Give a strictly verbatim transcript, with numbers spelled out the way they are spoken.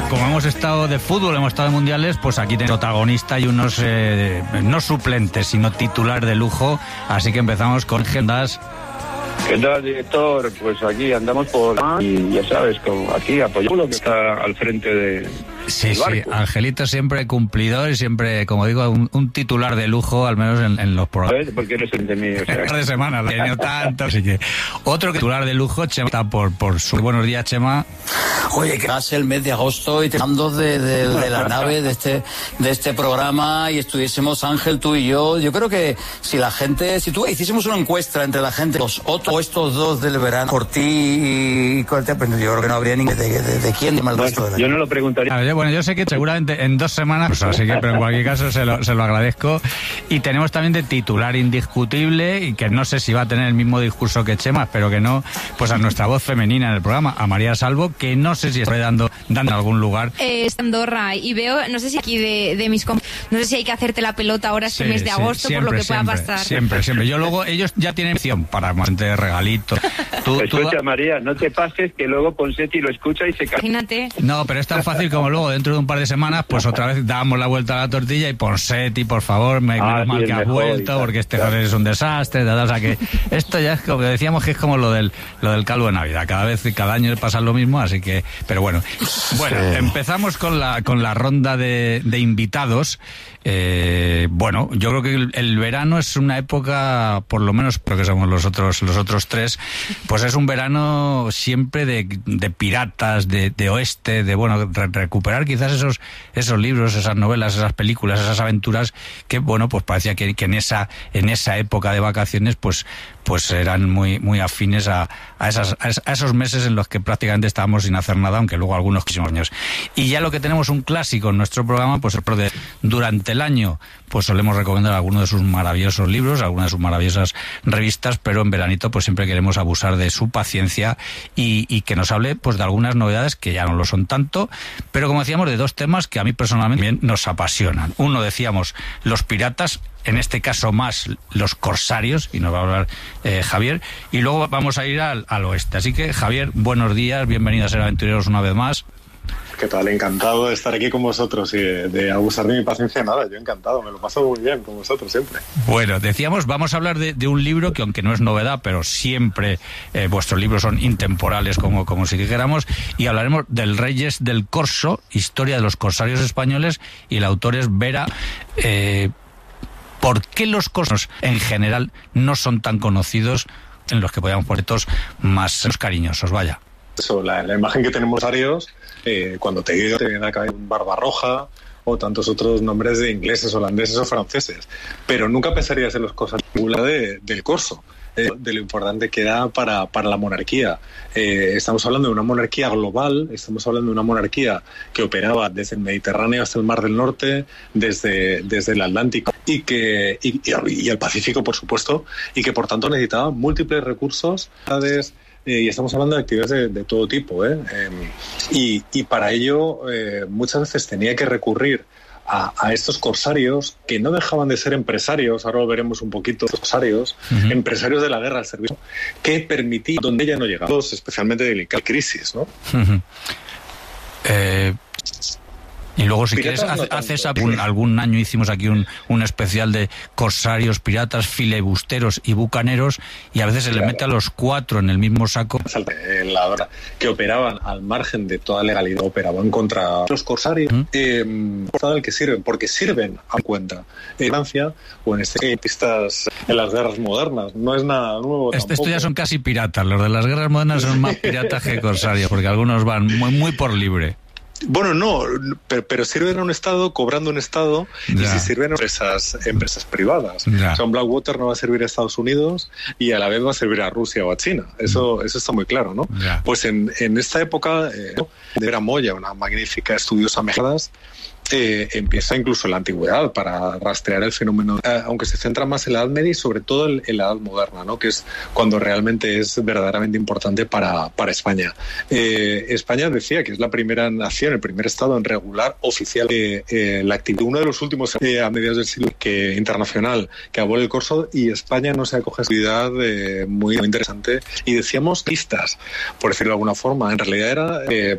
como hemos estado de fútbol, hemos estado de mundiales, pues aquí tenemos protagonista y unos eh, no suplentes, sino titular de lujo. Así que empezamos con Gendas. ¿Qué tal, director? Pues aquí andamos por... Y ya sabes, como aquí apoyamos lo que está al frente de... Sí, sí, Angelito siempre cumplidor y siempre, como digo, un, un titular de lujo, al menos en, en los programas. ¿Ves? Porque eres el de mí, o sea... de semana, lo he tenido tanto, así que... Otro titular de lujo, Chema, está por, por su... Buenos días, Chema. Oye, que hace el mes de agosto y te mando de, de, de la nave de este, de este programa y estuviésemos, Ángel, tú y yo. Yo creo que si la gente, si tú hiciésemos una encuesta entre la gente, los otros o estos dos del verano, Cortí y Cortés, pues yo creo que no habría ni de, de, de, de quién ni más el resto de la... Yo no lo preguntaría. A ver, bueno, yo sé que seguramente en dos semanas, pues así que, pero en cualquier caso se lo, se lo agradezco. Y tenemos también de titular indiscutible, y que no sé si va a tener el mismo discurso que Chema, espero que no, pues a nuestra voz femenina en el programa, a María Salvo, que no sé si está dando, dando en algún lugar. Eh, es Andorra, y veo, no sé si aquí de, de mis comp... no sé si hay que hacerte la pelota ahora este sí, mes de sí, agosto, siempre, por lo que siempre, pueda pasar. Siempre, siempre. Yo luego, ellos ya tienen opción para más de regalitos. Tú, Escucha, tú... María, no te pases que luego Ponseti lo escucha y se cae. Imagínate. No, pero es tan fácil como luego, dentro de un par de semanas, pues otra vez damos la vuelta a la tortilla y Ponseti, por favor, me ah, mal sí, que has vuelto, porque este joder es un desastre, o sea que esto ya es como decíamos que es como lo del lo del calvo de Navidad, cada vez, cada año pasa lo mismo, así que, pero bueno. Bueno, sí. Empezamos con la con la ronda de, de invitados. Eh, bueno, yo creo que el, el verano es una época, por lo menos porque somos los otros los otros tres, pues es un verano siempre de, de piratas, de, de oeste, de bueno, re, recuperar quizás esos esos libros, esas novelas, esas películas, esas aventuras que bueno, pues parecía que, que en esa en esa época de vacaciones pues pues eran muy muy afines a, a esas a esos meses en los que prácticamente estábamos sin hacer nada, aunque luego algunos quisimos años. Y ya lo que tenemos un clásico en nuestro programa, pues de, durante el año pues solemos recomendar algunos de sus maravillosos libros, algunas de sus maravillosas revistas, pero en veranito pues siempre queremos abusar de su paciencia y, y que nos hable pues de algunas novedades que ya no lo son tanto, pero como decíamos, de dos temas que a mí personalmente bien nos apasionan. Uno, decíamos, los piratas, en este caso más los corsarios, y nos va a hablar eh, Javier, y luego vamos a ir al, al oeste. Así que, Javier, buenos días, bienvenido a Ser Aventureros una vez más. ¿Qué tal? Encantado de estar aquí con vosotros y de, de abusar de mi paciencia. Nada, yo encantado, me lo paso muy bien con vosotros siempre. Bueno, decíamos, vamos a hablar de, de un libro que, aunque no es novedad, pero siempre eh, vuestros libros son intemporales, como, como si dijéramos, y hablaremos del Reyes del Corso, historia de los corsarios españoles, y el autor es Vera. Eh, ¿Por qué los corsarios en general no son tan conocidos, en los que podíamos poner todos más cariñosos? Vaya. Eso, la, la imagen que tenemos varios, eh, cuando te digo, te viene a la cabeza Barbarroja o tantos otros nombres de ingleses, holandeses o franceses, pero nunca pensarías en los corsarios de, del corso, eh, de lo importante que era para, para la monarquía. Eh, estamos hablando de una monarquía global, estamos hablando de una monarquía que operaba desde el Mediterráneo hasta el Mar del Norte, desde, desde el Atlántico y, que, y, y el Pacífico, por supuesto, y que por tanto necesitaba múltiples recursos, Eh, y estamos hablando de actividades de, de todo tipo, ¿eh? Eh, y, y para ello eh, muchas veces tenía que recurrir a, a estos corsarios que no dejaban de ser empresarios, ahora lo veremos un poquito, corsarios, uh-huh. empresarios de la guerra al servicio, que permitían, donde ya no llegaban, especialmente delicadas crisis, ¿no? Uh-huh. Eh... Y luego, si piratas quieres, no haces algún, algún año hicimos aquí un, un especial de corsarios, piratas, filebusteros y bucaneros, y a veces se claro. le mete a los cuatro en el mismo saco. La hora que operaban al margen de toda legalidad, operaban contra los corsarios, ¿Mm? eh, por el que sirven, porque sirven a cuenta en Francia o en este pistas en las guerras modernas. No es nada nuevo. Este, estos ya son casi piratas. Los de las guerras modernas son más piratas que corsarios, porque algunos van muy, muy por libre. Bueno, no, pero, pero sirven a un Estado cobrando un Estado ya. Y si sirven a empresas, empresas privadas. Ya. O sea, un Blackwater no va a servir a Estados Unidos y a la vez va a servir a Rusia o a China. Eso, eso está muy claro, ¿no? Ya. Pues en, en esta época, eh, de Vera Moya, una magnífica estudiosa mexicana, Eh, empieza incluso en la antigüedad para rastrear el fenómeno, eh, aunque se centra más en la Edad Media y sobre todo en, en la Edad Moderna, ¿no? Que es cuando realmente es verdaderamente importante para, para España. Eh, España decía que es la primera nación, el primer estado en regular oficial eh, eh, la actividad. Uno de los últimos eh, a mediados del siglo que internacional que abole el corso, y España no se acoge a actividad eh, muy, muy interesante. Y decíamos listas, por decirlo de alguna forma, en realidad era eh,